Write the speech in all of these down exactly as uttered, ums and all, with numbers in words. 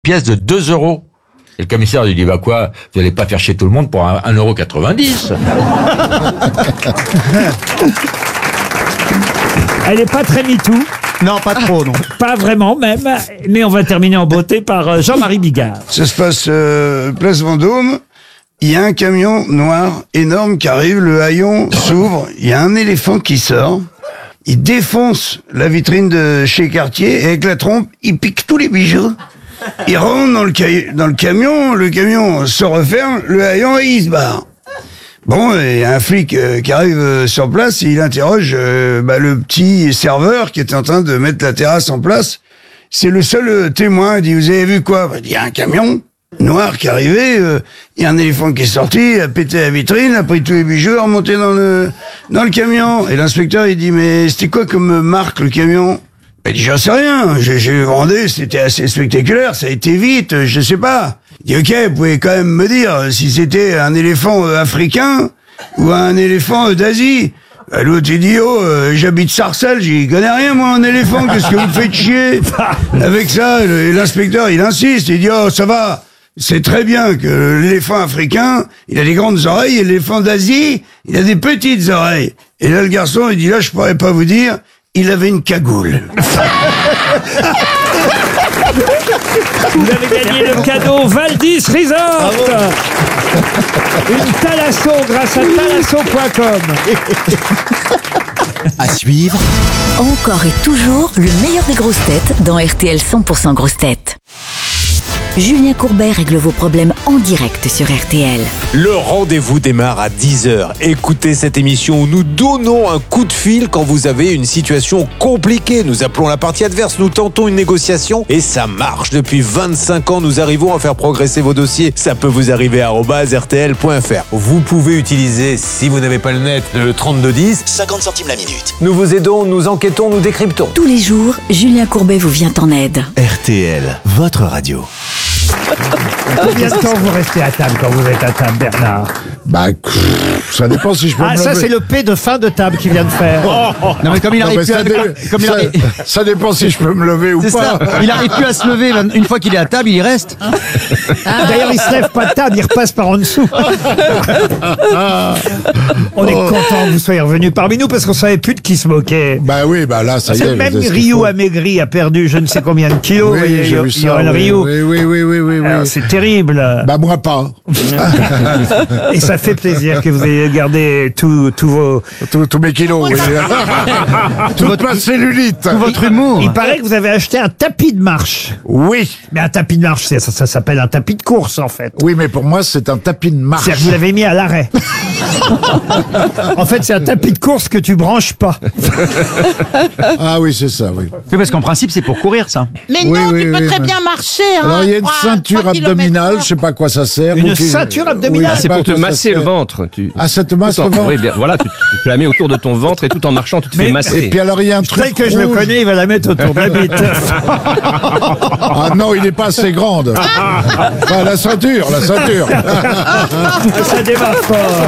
pièce de deux euros. Et le commissaire lui dit, bah quoi, vous n'allez pas faire chier tout le monde pour un euro quatre-vingt-dix. Elle n'est pas très MeToo. Non, pas trop, non. Pas vraiment même. Mais on va terminer en beauté par Jean-Marie Bigard. Ça se passe euh, place Vendôme. Il y a un camion noir énorme qui arrive, le haillon s'ouvre, il y a un éléphant qui sort, il défonce la vitrine de chez Cartier et avec la trompe, il pique tous les bijoux. Il rentre dans le, ca- dans le camion, le camion se referme, le haillon et il se barre. Bon, il y a un flic euh, qui arrive euh, sur place et il interroge euh, bah, le petit serveur qui est en train de mettre la terrasse en place. C'est le seul euh, témoin. Il dit, vous avez vu quoi? Il dit, il y a un camion noir qui est arrivé, il euh, y a un éléphant qui est sorti, il a pété la vitrine, a pris tous les bijoux, a remonté dans le dans le camion. Et l'inspecteur, il dit, mais c'était quoi comme marque le camion? Il dit, j'en sais rien, j'ai, j'ai vendé, c'était assez spectaculaire, ça a été vite, je sais pas. Il dit, ok, vous pouvez quand même me dire si c'était un éléphant euh, africain ou un éléphant euh, d'Asie. Bah, l'autre, il dit, oh, euh, j'habite Sarcelles, j'y connais rien, moi, un éléphant, qu'est-ce que vous me faites chier avec ça? Et l'inspecteur, il insiste, il dit, oh, ça va. C'est très bien que l'éléphant africain, il a des grandes oreilles, et l'éléphant d'Asie, il a des petites oreilles. Et là, le garçon, il dit, là, je pourrais pas vous dire, il avait une cagoule. Vous avez gagné le cadeau Valdis Resort. Une Thalasso grâce à thalasso point com. À suivre, Encore et toujours le meilleur des grosses têtes dans R T L cent pour cent grosses têtes. Julien Courbet règle vos problèmes en direct sur R T L. Le rendez-vous démarre à dix heures. Écoutez cette émission où nous donnons un coup de fil quand vous avez une situation compliquée. Nous appelons la partie adverse, nous tentons une négociation et ça marche. Depuis vingt-cinq ans, nous arrivons à faire progresser vos dossiers. Ça peut vous arriver à arobase r t l point f r. Vous pouvez utiliser, si vous n'avez pas le net, le trente-deux dix. cinquante centimes la minute. Nous vous aidons, nous enquêtons, nous décryptons. Tous les jours, Julien Courbet vous vient en aide. R T L, votre radio. Combien de temps vous restez à table quand vous êtes à table, Bernard? Bah, pff, ça dépend si je peux Ah, me ça, lever. c'est le P de fin de table qu'il vient de faire. Non, mais comme il Non, arrive mais plus ça, à... dé- comme il ça- arrive- ça dépend si je peux me lever ou C'est pas. ça, il arrive plus à se lever. Une fois qu'il est à table, il y reste. D'ailleurs, il se lève pas de table, il repasse par en dessous. On est content que vous soyez revenu parmi nous parce qu'on savait plus de qui se moquait. Bah oui, bah là, ça y Parce est. que même je sais ce qu'il Ryu faut. amaigri a perdu je ne sais combien de kilos. Oui, vous voyez, j'ai vu il y aura ça. le Oui, Ryu. oui, oui, oui, oui, oui, oui. Alors, c'est terrible. Bah moi pas. Et ça fait plaisir que vous ayez gardé tous tous vos... Tous tous mes kilos. Oui. Toute ma cellulite. Tout votre humour. Il paraît que vous avez acheté un tapis de marche. Oui. Mais un tapis de marche, c'est- ça, ça s'appelle un tapis de course en fait. Oui, mais pour moi, c'est un tapis de marche. C'est-à-dire que vous l'avez mis à l'arrêt. En fait, c'est un tapis de course que tu branches pas. Ah oui, c'est ça, oui. Oui, parce qu'en principe, c'est pour courir, ça. Mais Oui, non, oui, tu peux oui, très mais- bien marcher. Hein, Alors, il y a une trois- ceinture trois kilomètres abdominale, heure. je sais pas à quoi ça sert. Une ou qui- ceinture Oui, abdominale. je sais C'est pas pour à te quoi ça masser le sert. ventre. Tu... Ah, ça te masse Tout en- le ventre. Oui, bien, voilà, tu, tu la mets autour de ton ventre et tout en marchant, tu te fais Mais- masser. Et puis alors, il y a un truc Tel que je le rouge. connais, il va la mettre autour de la bite. Ah non, il n'est pas assez grande. Enfin, la ceinture, la ceinture. Ça démarre fort.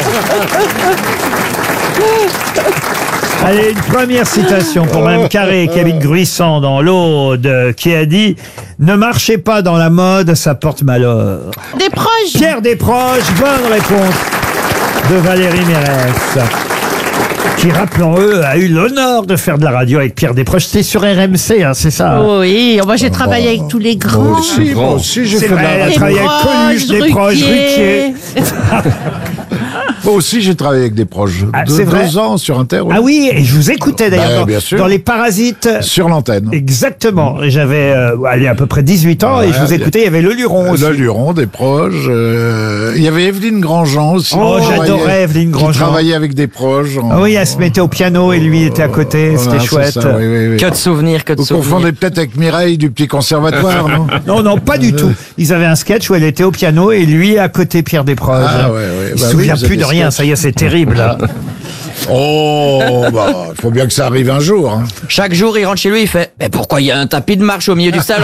Allez, une première citation pour Mme Carré, qui habite Gruissant dans l'Aude, qui a dit « Ne marchez pas dans la mode, ça porte malheur Des ». proches. Pierre Desproges, bonne réponse de Valérie Mérès, qui, rappelons-le, a eu l'honneur de faire de la radio avec Pierre Desproges. C'était sur R M C, hein, c'est ça hein? Oui, moi j'ai travaillé avec tous les grands. Moi aussi, moi aussi, j'ai C'est fait de vrai, elle la a Des travaillé avec Coluche, proches, Desproges, Ruquier. Moi aussi, j'ai travaillé avec des proches. Ah, Deux, c'est vrai deux ans sur Inter. oui. Ah oui, et je vous écoutais d'ailleurs Bah, dans, bien sûr. dans Les Parasites. Sur l'antenne. Exactement. Et j'avais euh, allez, à peu près dix-huit ans et je Ouais, vous écoutais, il y avait Le Luron aussi. Le Luron, des proches. euh, Il y avait Evelyne Grandjean aussi. Oh, qui j'adorais travaillait- Evelyne Grandjean. Qui travaillait avec des proches. en- Ah oui, elle se mettait au piano et lui était à côté, Voilà, c'était c'est chouette. ça, oui, oui, oui. Que de souvenirs, que de Vous souvenirs. confondez peut-être avec Mireille du Petit Conservatoire, non? Non, non, pas du tout. Ils avaient un sketch où elle était au piano et lui à côté Pierre Desproges. Ah, ouais, ouais. Il Bah se souvient oui, vous plus avez de rien, sketch. ça y est, c'est terrible. Là. Oh, bah, il faut bien que ça arrive un jour. Hein. Chaque jour, il rentre chez lui, il fait « Mais pourquoi il y a un tapis de marche au milieu du salon ?»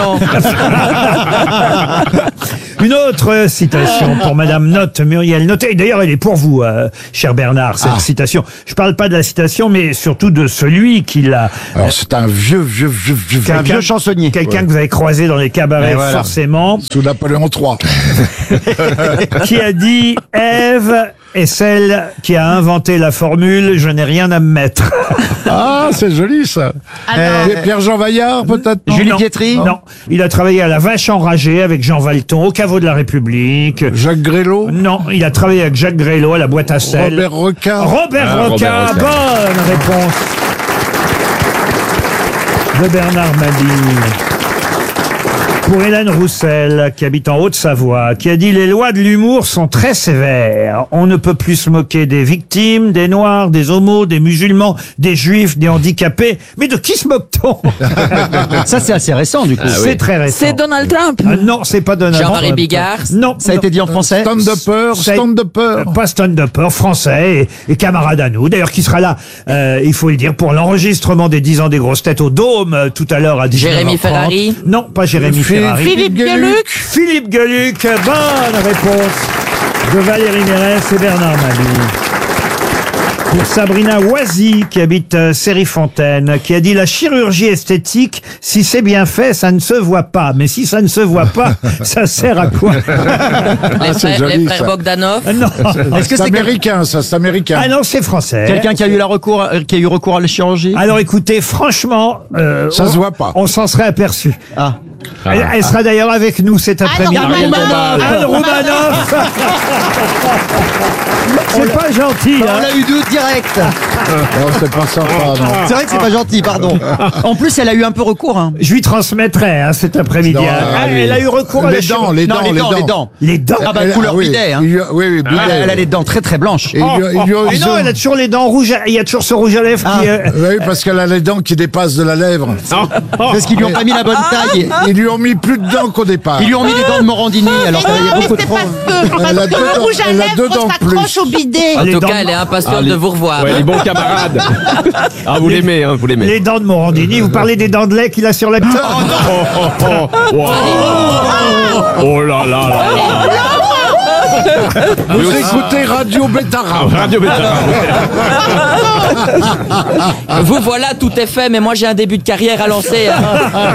Une autre citation pour Madame Note, Muriel Note. Et d'ailleurs, elle est pour vous, euh, cher Bernard, cette Ah. citation. Je parle pas de la citation, mais surtout de celui qui l'a... Alors, c'est un vieux, vieux, vieux, vieux, C'est un Quelqu'un- vieux chansonnier. Quelqu'un Ouais. que vous avez croisé dans les cabarets, Et voilà. forcément, sous Napoléon trois. qui a dit « Ève est celle qui a inventé la formule « Je n'ai rien à me mettre ». Ah, c'est joli, ça. Ah non. Eh, Pierre-Jean Vaillard, peut-être non Julie Non. Pietri. Non, il a travaillé à la Vache enragée avec Jean Valton, au caveau de la République. Jacques Grélot. Non, il a travaillé avec Jacques Grélot à la boîte à sel. Robert Roca. Robert Ah, Roca, Robert Roca. bonne réponse de Bernard Mabille. Pour Hélène Roussel, qui habite en Haute-Savoie, qui a dit « Les lois de l'humour sont très sévères. On ne peut plus se moquer des victimes, des noirs, des homos, des musulmans, des juifs, des handicapés. Mais de qui se moque-t-on ?» Ça, c'est assez récent, du coup. C'est très récent. C'est Donald Trump. Ah non, c'est pas Donald Jean-Marie Trump. Bigard. Non. Ça a été dit en français. Stand-upper, Ça a- stand-upper. Pas stand-upper, français et, et camarade à nous. D'ailleurs, qui sera là, euh, il faut le dire, pour l'enregistrement des dix ans des grosses têtes au Dôme, euh, tout à l'heure à dix-neuf heures trente. Jérémy Ferrari. Non, pas Jérémy Philippe- Ferrari. Philippe Gueluc. Philippe Gueluc, bonne réponse de Valérie Mérès et Bernard Mabille. Pour Sabrina Oisy, qui habite euh, Série-Fontaine, qui a dit « La chirurgie esthétique, si c'est bien fait, ça ne se voit pas. Mais si ça ne se voit pas, ça sert à quoi ?» Les Ah, c'est frères, joli, les frères ça. Bogdanov. Ah, non. Est-ce que C'est c'est quel- américain, ça, c'est américain. Ah non, c'est français. quelqu'un qui a eu la recours, euh, qui a eu recours à la chirurgie? Alors écoutez, franchement, euh, Ça on- se voit pas. On s'en serait aperçu. Ah. Elle, elle sera d'ailleurs avec nous cet après-midi. Anne Romanoff. Anne Romanoff. C'est pas gentil. On Hein. l'a eu deux direct. Non, c'est pas sympa, non. C'est vrai que c'est pas gentil, pardon. En plus, elle a eu un peu recours. Hein. Je lui transmettrai hein, cet après-midi. Non, Ah, ah, elle, oui. elle a eu recours à la Les dents, chirurgie. les Non, dents, les dents, les dents. Les dents. Ah bah Elle- couleur ah oui. bidet. Hein. Il lui a- Oui, oui, bidet. Elle a les dents très très blanches. Et il lui a- il lui a- Mais non, elle a toujours les dents rouges. à- Il y a toujours ce rouge à lèvres qui. Ah. euh, Oui, parce qu'elle a les dents qui dépassent de la lèvre. Parce qu'ils lui ont pas mis la bonne taille. Ils lui ont mis plus de dents qu'au départ. Ils lui ont mis les dents de Morandini, alors qu'il y a Mais beaucoup de c'est trop. parce que, parce Elle a que deux le dents- rouge à elle a deux lèvres dents s'accroche plus. au bidet. En Les tout dents- cas, elle est impatiente Ah, les- de vous revoir. Ouais, les bons camarades. Ah, vous l'aimez, hein, vous l'aimez. Les dents de Morandini. Vous parlez des dents de lait qu'il a sur la tête. Oh, oh, oh, wow. Oh là là là là. Vous écoutez Radio Bétarab. Radio Bétarab. Vous voilà, tout est fait, mais moi j'ai un début de carrière à lancer. hein.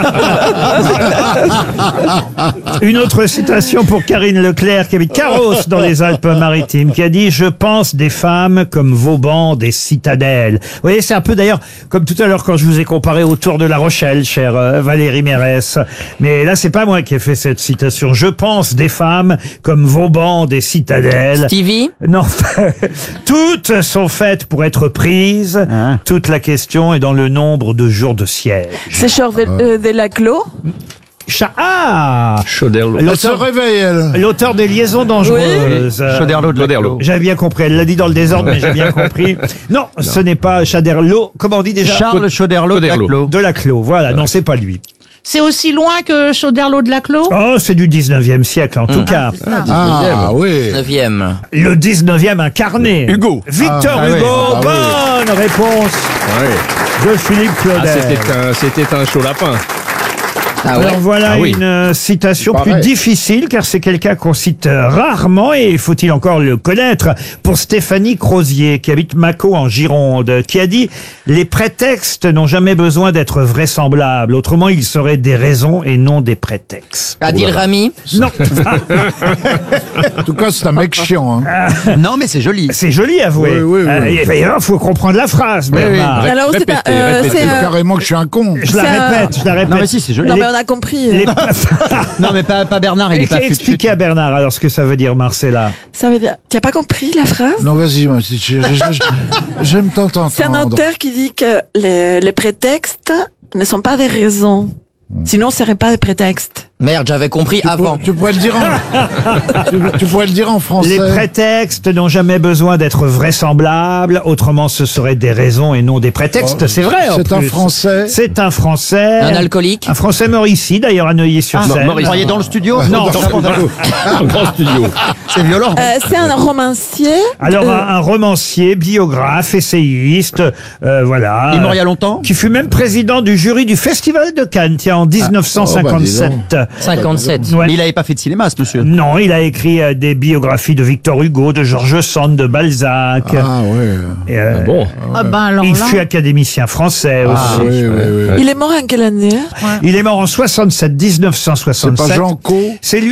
Une autre citation pour Karine Leclerc, qui habite Carros dans les Alpes-Maritimes, qui a dit « Je pense des femmes comme Vauban des citadelles ». Vous voyez, c'est un peu d'ailleurs comme tout à l'heure quand je vous ai comparé au Tour de La Rochelle, chère euh, Valérie Mérès. Mais là, c'est pas moi qui ai fait cette citation. « Je pense des femmes comme Vauban des citadelles ». Stevie. Non, toutes sont faites pour être prises. Hein. Toute la question est dans le nombre de jours de siège. C'est Charles de, euh, de Laclos. Cha- ah Chauderlo. Elle se réveille, elle. L'auteur des liaisons dangereuses. Euh, Chauderlo de Chauderlo. J'avais bien compris. Elle l'a dit dans le désordre, mais j'ai bien compris. Non, ce n'est pas Chaderlo. Comment on dit déjà Charles Chauderlo de Chauderlo. Laclos. de Laclos. Voilà. Non, c'est pas lui. C'est aussi loin que Chauderlo de Laclos. Oh, c'est du dix-neuvième siècle, en tout cas. Ah, oui. Neuvième. Le dix-neuvième incarné. Hugo. Victor Ah, Hugo. ouais. Ah, Bonne réponse Ouais. de Philippe Ah, Claudel. c'était un, c'était un chaud lapin. Ah ouais. Alors voilà Ah oui. une euh, citation Pareil. plus difficile, car c'est quelqu'un qu'on cite euh, rarement, et faut-il encore le connaître, pour Stéphanie Crozier, qui habite Mâcon en Gironde, qui a dit « Les prétextes n'ont jamais besoin d'être vraisemblables, autrement ils seraient des raisons et non des prétextes. Adil Rami. » Non, En tout cas, c'est un mec chiant. Hein. Non, mais c'est joli. c'est joli à avouer. Oui, oui, oui. Il faut comprendre la phrase, Bernard. Ré- Alors, c'est répétez, pas, euh, répétez. c'est, C'est euh, carrément que je suis un con. Je la c'est un- répète, je la répète. Non, mais si, c'est joli. Non, Les- mais on a compris. Les- Non, mais pas, pas Bernard, il est pas fut- Expliquez à Bernard alors ce que ça veut dire, Marcella. Ça veut dire. Tu as pas compris la phrase? Non, vas-y, moi, si tu- je- je- je- j'aime tant t'entendre. C'est un auteur qui dit que les, les prétextes ne sont pas des raisons. Sinon, ce serait pas des prétextes. Merde, j'avais compris Tu, avant. pour- tu pourrais le dire en, tu, tu pourrais le dire en français. Les prétextes n'ont jamais besoin d'être vraisemblables, autrement ce seraient des raisons et non des prétextes. Oh, c'est vrai. en c'est un plus. Français. C'est un Français. Un alcoolique. Un Français mort ici, d'ailleurs, à Neuilly-sur-Seine. Ah, mort ici. Vous croyez dans le studio Non, Un grand studio. C'est violent. Euh, c'est un romancier. Alors, Euh, un, un romancier, biographe, essayiste, euh, voilà. Il est mort il y a longtemps. Qui fut même président du jury du Festival de Cannes, tiens, en dix-neuf cent cinquante-sept. cinquantasept. Ouais. Mais il n'avait pas fait de cinéma, ce monsieur. Non, il a écrit euh, des biographies de Victor Hugo, de George Sand, de Balzac. Ah ouais. Et, euh, Bon. Ah ben alors il là. fut académicien français Ah aussi. oui, oui, oui. Il est mort en quelle année? Il est mort en soixante-sept, dix-neuf cent C'est soixante-sept. pas Jean Co. C'est lui